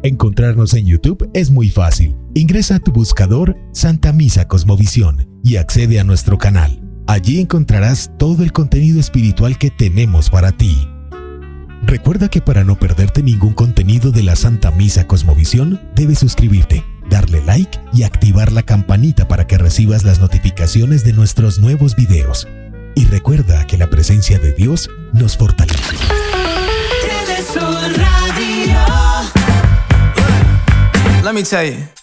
Encontrarnos en YouTube es muy fácil. Ingresa a tu buscador Santa Misa Cosmovisión y accede a nuestro canal. Allí encontrarás todo el contenido espiritual que tenemos para ti. Recuerda que para no perderte ningún contenido de la Santa Misa Cosmovisión, debes suscribirte, darle like y activar la campanita para que recibas las notificaciones de nuestros nuevos videos. Y recuerda que la presencia de Dios nos fortalece. Let me tell you.